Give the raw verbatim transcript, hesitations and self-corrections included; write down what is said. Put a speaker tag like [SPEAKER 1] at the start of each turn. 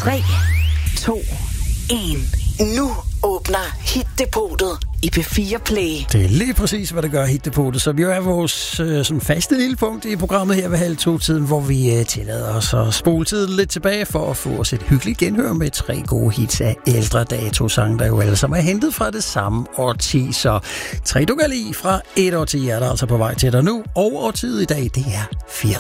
[SPEAKER 1] tre, to, et. Nu åbner Hit-depotet i P fire Play.
[SPEAKER 2] Det er lige præcis, hvad det gør Hit-depotet. Så vi er vores øh, sådan faste lille punkt i programmet her ved halv to-tiden, hvor vi øh, tillader os at spole tiden lidt tilbage for at få os et hyggeligt genhør med tre gode hits af ældre dato-sange, der jo alle sammen er hentet fra det samme årti. Så tre du kan lide fra et årti er der altså på vej til dig nu, og årtiet i dag, det er firs.